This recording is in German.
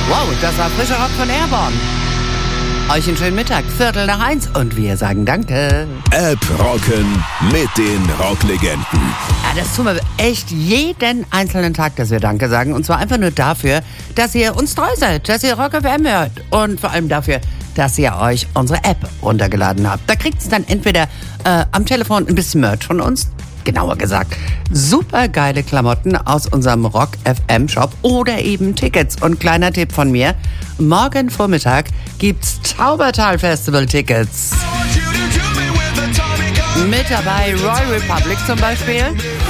Wow, das war frischer Rock von Airborne. Euch einen schönen Mittag, 1:15 und wir sagen Danke. App rocken mit den Rocklegenden. Ja, das tun wir echt jeden einzelnen Tag, dass wir Danke sagen. Und zwar einfach nur dafür, dass ihr uns treu seid, dass ihr Rock FM hört. Und vor allem dafür, dass ihr euch unsere App runtergeladen habt. Da kriegt ihr dann entweder am Telefon ein bisschen Merch von uns, genauer gesagt, super geile Klamotten aus unserem Rock FM Shop oder eben Tickets. Und kleiner Tipp von mir, morgen Vormittag gibt's Taubertal Festival Tickets. Mit dabei Royal Republic zum Beispiel,